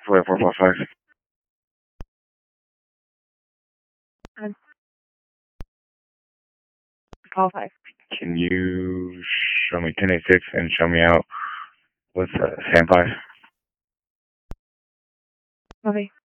Flight 455. Call 5. Can you show me 1086 and show me out with SAM 5? Okay.